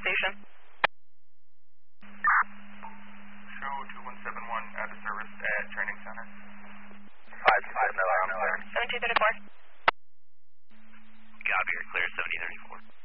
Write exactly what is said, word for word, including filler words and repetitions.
station. Show two one seven one out of service at training center. five five, no, no, no. seventeen thirty-four. Copy, you're clear, seventeen thirty-four.